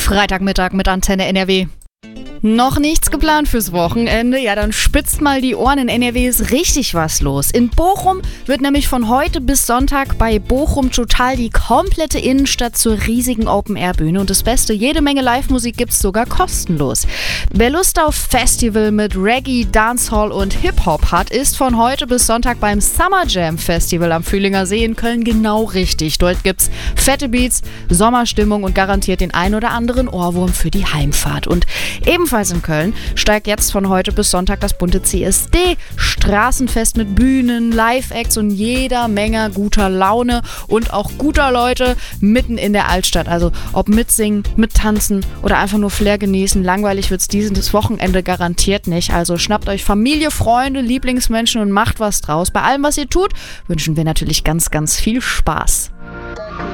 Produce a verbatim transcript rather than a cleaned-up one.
Freitagmittag mit Antenne N R W. Noch nichts geplant fürs Wochenende? Ja, dann spitzt mal die Ohren. In N R W ist richtig was los. In Bochum wird nämlich von heute bis Sonntag bei Bochum Total die komplette Innenstadt zur riesigen Open-Air-Bühne. Und das Beste, jede Menge Live-Musik gibt's sogar kostenlos. Wer Lust auf Festival mit Reggae, Dancehall und Hip-Hop hat, ist von heute bis Sonntag beim Summer Jam Festival am Fühlinger See in Köln genau richtig. Dort gibt's fette Beats, Sommerstimmung und garantiert den ein oder anderen Ohrwurm für die Heimfahrt. Und ebenfalls in Köln steigt jetzt von heute bis Sonntag das bunte C S D. Straßenfest mit Bühnen, Live-Acts und jeder Menge guter Laune und auch guter Leute mitten in der Altstadt. Also ob mitsingen, mittanzen oder einfach nur Flair genießen, langweilig wird's dieses Wochenende garantiert nicht. Also schnappt euch Familie, Freunde, Lieblingsmenschen und macht was draus. Bei allem, was ihr tut, wünschen wir natürlich ganz, ganz viel Spaß.